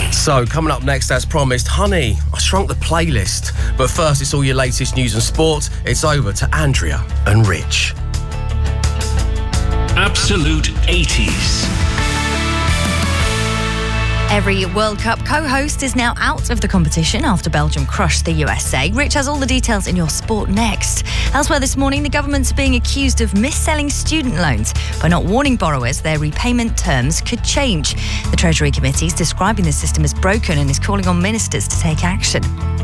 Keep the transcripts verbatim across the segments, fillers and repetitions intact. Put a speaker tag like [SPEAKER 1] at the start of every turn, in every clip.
[SPEAKER 1] So, coming up next, as promised, Honey, I Shrunk the Playlist. But first, it's all your latest news and sport. It's over to Andrea and Rich.
[SPEAKER 2] Absolute eighties.
[SPEAKER 3] Every World Cup co-host is now out of the competition after Belgium crushed the U S A. Rich has all the details in your sport next. Elsewhere this morning, the government's being accused of mis-selling student loans by not warning borrowers their repayment terms could change. The Treasury Committee is describing the system as broken and is calling on ministers to take action.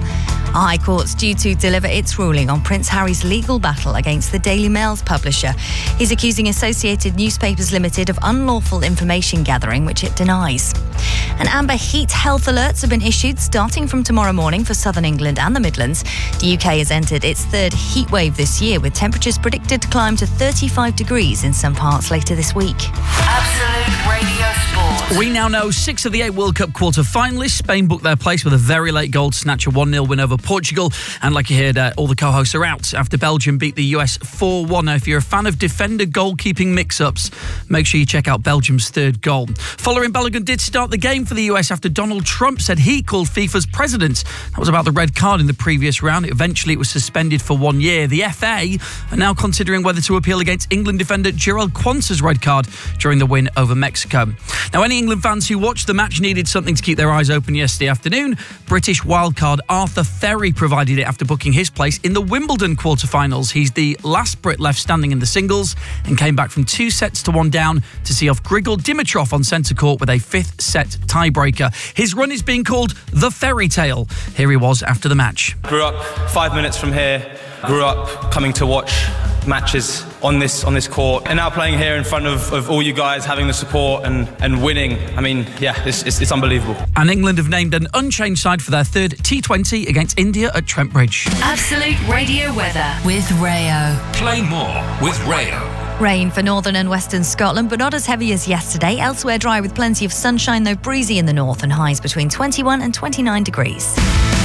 [SPEAKER 3] A High Court's due to deliver its ruling on Prince Harry's legal battle against the Daily Mail's publisher. He's accusing Associated Newspapers Limited of unlawful information gathering, which it denies. And amber heat health alerts have been issued starting from tomorrow morning for southern England and the Midlands. The U K has entered its third heat wave this year, with temperatures predicted to climb to thirty-five degrees in some parts later this week.
[SPEAKER 4] Absolute Radio Sport.
[SPEAKER 5] We now know six of the eight World Cup quarter-finalists. Spain booked their place with a very late goal to snatch a one nil win over Portugal. And like you heard, uh, all the co-hosts are out after Belgium beat the U S four one. Now, if you're a fan of defender goalkeeping mix-ups, make sure you check out Belgium's third goal. Following Balogun did start the game for the U S after Donald Trump said he called FIFA's president. That was about the red card in the previous round. Eventually, it was suspended for one year. The F A are now considering whether to appeal against England defender Jarell Quansah's red card during the win over Mexico. Now, any England fans who watched the match needed something to keep their eyes open yesterday afternoon. British wildcard Arthur Ferry provided it after booking his place in the Wimbledon quarterfinals. He's the last Brit left standing in the singles and came back from two sets to one down to see off Grigor Dimitrov on centre court with a fifth set tiebreaker. His run is being called the fairy tale. Here he was after the match.
[SPEAKER 6] Grew up five minutes from here. Grew up coming to watch matches on this on this court, and now playing here in front of, of all you guys, having the support and, and winning. I mean, yeah, it's, it's, it's unbelievable.
[SPEAKER 5] And England have named an unchanged side for their third T twenty against India at Trent Bridge.
[SPEAKER 4] Absolute Radio weather with Rayo.
[SPEAKER 2] Play more with Rayo.
[SPEAKER 3] Rain for northern and western Scotland, but not as heavy as yesterday. Elsewhere dry with plenty of sunshine, though breezy in the north, and highs between twenty-one and twenty-nine degrees.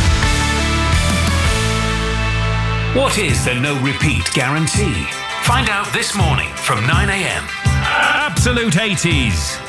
[SPEAKER 2] What is the no repeat guarantee? Find out this morning from nine a.m. Absolute eighties.